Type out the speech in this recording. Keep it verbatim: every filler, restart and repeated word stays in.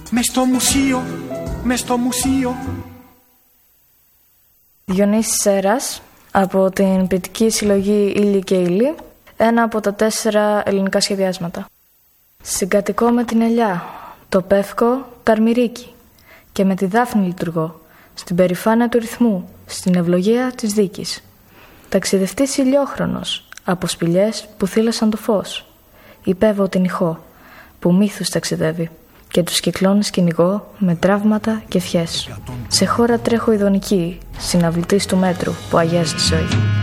Μες στο μουσείο, μες στο μουσείο. Διονύσης Σέρας, από την ποιητική συλλογή Ήλιοι και Ήλιοι, ένα από τα τέσσερα ελληνικά σχεδιάσματα. Συγκατοικώ με την ελιά, το πεύκο καρμυρίκι, και με τη δάφνη λειτουργώ, στην περηφάνεια του ρυθμού, στην ευλογία της δίκης. Ταξιδευτής ηλιόχρονος, από σπηλιές που θύλασαν το φως. Υπέβω την ηχό, που μύθους ταξιδεύει, και τους κυκλώνες κυνηγώ με τραύματα και ευχές. Σε χώρα τρέχω ειδονική, συναυλητής του μέτρου που αγιάζει τη ζωή.